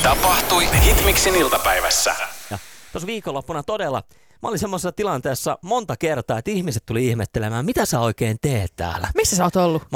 Tapahtui Hitmixin iltapäivässä. Ja tuossa viikonloppuna todella, mä olin semmoisessa tilanteessa monta kertaa, että ihmiset tuli ihmettelemään, mitä sä oikein teet täällä. Missä sä oot ollut? Mä